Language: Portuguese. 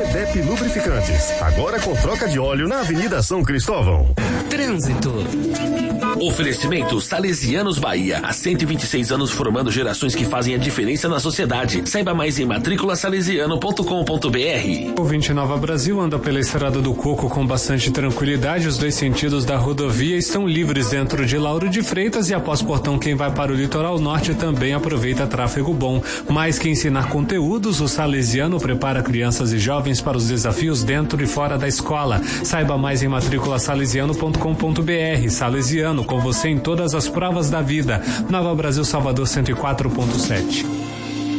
CDEP Lubrificantes, agora com troca de óleo na Avenida São Cristóvão. Trânsito. Oferecimento Salesianos Bahia, há 126 anos formando gerações que fazem a diferença na sociedade. Saiba mais em matriculasalesiano.com.br. O 20 Nova Brasil anda pela Estrada do Coco com bastante tranquilidade. Os dois sentidos da rodovia estão livres dentro de Lauro de Freitas e após Portão quem vai para o litoral norte também aproveita tráfego bom. Mais que ensinar conteúdos, o Salesiano prepara crianças e jovens para os desafios dentro e fora da escola. Saiba mais em matriculasalesiano.com.br. Salesiano, com você em todas as provas da vida. Nova Brasil, Salvador 104.7.